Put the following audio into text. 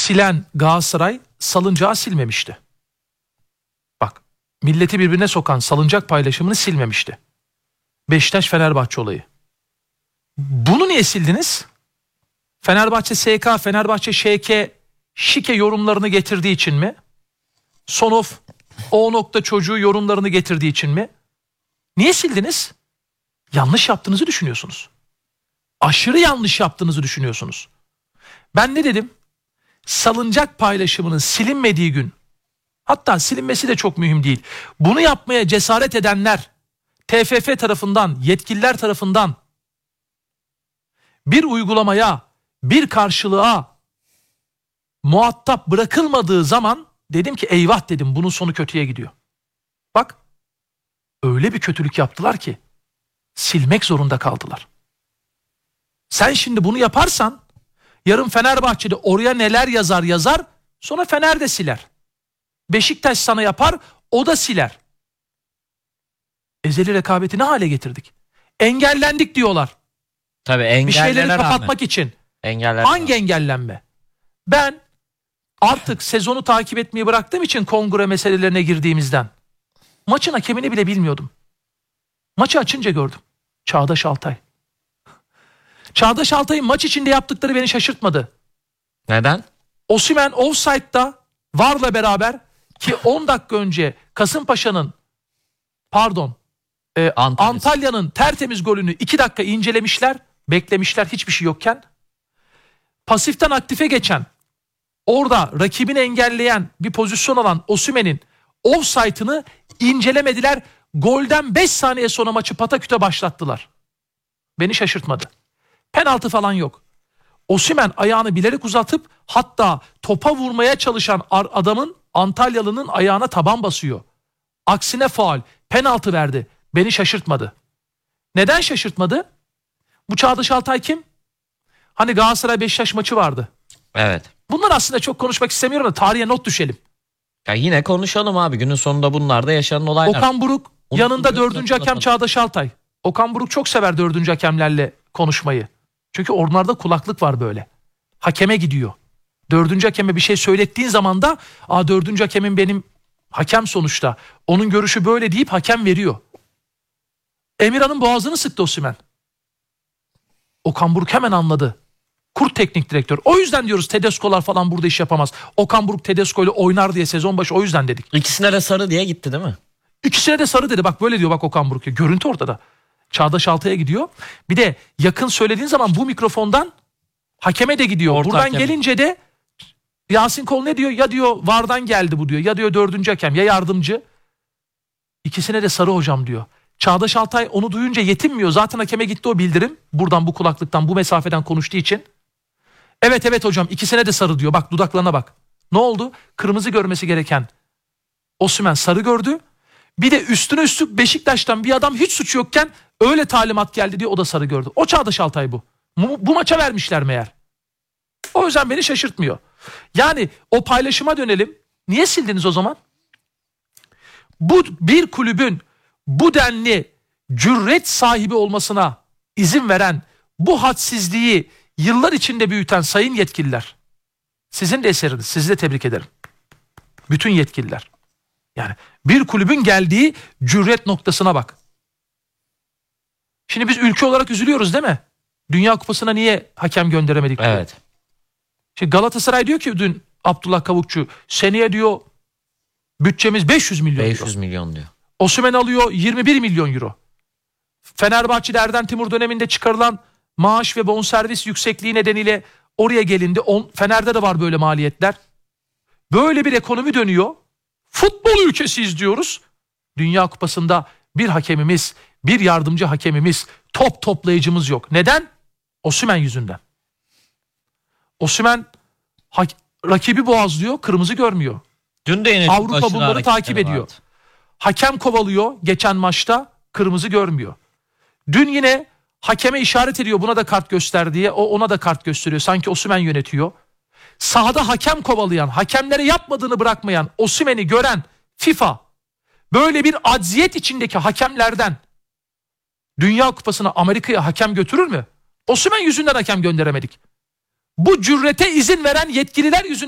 silen Galatasaray salıncağı silmemişti. Bak, milleti birbirine sokan salıncak paylaşımını silmemişti. Beşiktaş-Fenerbahçe olayı. Bunu niye sildiniz? Fenerbahçe SK, Fenerbahçe ŞK, şike yorumlarını getirdiği için mi? Sonof, o nokta çocuğu yorumlarını getirdiği için mi? Niye sildiniz? Yanlış yaptığınızı düşünüyorsunuz. Aşırı yanlış yaptığınızı düşünüyorsunuz. Ben ne dedim? Salıncak paylaşımının silinmediği gün, hatta silinmesi de çok mühim değil. Bunu yapmaya cesaret edenler, TFF tarafından, yetkililer tarafından bir uygulamaya, bir karşılığa muhatap bırakılmadığı zaman dedim ki eyvah dedim, bunun sonu kötüye gidiyor. Bak, öyle bir kötülük yaptılar ki silmek zorunda kaldılar. Sen şimdi bunu yaparsan yarın Fenerbahçe'de oraya neler yazar sonra Fener de siler. Beşiktaş sana yapar, o da siler. Ezeli rekabeti ne hale getirdik? Engellendik diyorlar. Tabii bir şeyleri kapatmak için. Hangi engellenme? Ben artık sezonu takip etmeyi bıraktığım için kongre meselelerine girdiğimizden maçın hakemini bile bilmiyordum. Maçı açınca gördüm. Çağdaş Altay. Çağdaş Altay'ın maç içinde yaptıkları beni şaşırtmadı. Neden? Osimhen offside'da VAR'la beraber ki 10 dakika önce Kasımpaşa'nın Antalya'nın tertemiz golünü 2 dakika incelemişler, beklemişler hiçbir şey yokken. Pasiften aktife geçen, orada rakibini engelleyen bir pozisyon alan Osimhen'in offside'ını incelemediler. Golden 5 saniye sonra maçı pataküte başlattılar. Beni şaşırtmadı. Penaltı falan yok. Osimhen ayağını bilerek uzatıp hatta topa vurmaya çalışan adamın, Antalyalı'nın ayağına taban basıyor. Aksine faul, penaltı verdi. Beni şaşırtmadı. Neden şaşırtmadı? Bu Çağdaş Altay kim? Hani Galatasaray Beşiktaş maçı vardı. Evet. Bunlar aslında çok konuşmak istemiyorum da tarihe not düşelim. Ya yine konuşalım abi. Günün sonunda bunlar da yaşanan olaylar. Okan Buruk yanında 4. hakem Çağdaş Altay. Okan Buruk çok sever 4. hakemlerle konuşmayı. Çünkü onlarda kulaklık var böyle. Hakeme gidiyor. 4. hakeme bir şey söylettiğin zaman da 4. hakemin benim hakem sonuçta. Onun görüşü böyle deyip hakem veriyor. Emirhan'ın boğazını sıktı Osimhen. Okan Buruk hemen anladı. Kurt teknik direktör. O yüzden diyoruz Tedesco'lar falan burada iş yapamaz. Okan Buruk Tedesco ile oynar diye sezon başı o yüzden dedik. İkisine de sarı diye gitti değil mi? İkisine de sarı dedi. Bak böyle diyor bak Okan Buruk. Görüntü ortada. Çağdaş Altay'a gidiyor. Bir de yakın söylediğin zaman bu mikrofondan hakeme de gidiyor. Orta buradan hakem. gelince de Yasin Kol ne diyor? Ya diyor VAR'dan geldi bu diyor. Ya diyor 4. hakem ya yardımcı. İkisine de sarı hocam diyor. Çağdaş Altay onu duyunca yetinmiyor. Zaten hakeme gitti o bildirim. Buradan bu kulaklıktan bu mesafeden konuştuğu için. Evet hocam ikisine de sarı diyor. Bak dudaklarına bak. Ne oldu? Kırmızı görmesi gereken Osimhen sarı gördü. Bir de üstüne üstlük Beşiktaş'tan bir adam hiç suçu yokken öyle talimat geldi diye o da sarı gördü. O Çağdaş Altay bu. Bu maça vermişler meğer. O yüzden beni şaşırtmıyor. Yani o paylaşıma dönelim. Niye sildiniz o zaman? Bu bir kulübün bu denli cüret sahibi olmasına izin veren, bu hadsizliği yıllar içinde büyüten sayın yetkililer. Sizin de eseriniz. Sizi de tebrik ederim. Bütün yetkililer. Yani bir kulübün geldiği cüret noktasına bak. Şimdi biz ülke olarak üzülüyoruz değil mi? Dünya Kupası'na niye hakem gönderemedik diye. Evet. Şimdi Galatasaray diyor ki dün Abdullah Kavukçu seneye diyor bütçemiz 500 milyon 500 milyon diyor. Osimhen alıyor 21 milyon euro. Fenerbahçe'de Erden Timur döneminde çıkarılan maaş ve bonservis yüksekliği nedeniyle oraya gelindi. Fener'de de var böyle maliyetler. Böyle bir ekonomi dönüyor. Futbol ülkesiyiz diyoruz. Dünya Kupası'nda bir hakemimiz, bir yardımcı hakemimiz, top toplayıcımız yok. Neden? Osimhen yüzünden. Osimhen rakibi boğazlıyor, kırmızı görmüyor. Dün de yine Avrupa bunları takip ediyor. Vardı. Hakem kovalıyor geçen maçta, kırmızı görmüyor. Dün yine hakeme işaret ediyor buna da kart göster diye. O ona da kart gösteriyor. Sanki Osimhen yönetiyor. Sahada hakem kovalayan, hakemlere yapmadığını bırakmayan, Osimhen'i gören FIFA böyle bir acziyet içindeki hakemlerden Dünya Kupası'na Amerika'ya hakem götürür mü? Osimhen yüzünden hakem gönderemedik. Bu cürete izin veren yetkililer yüzünden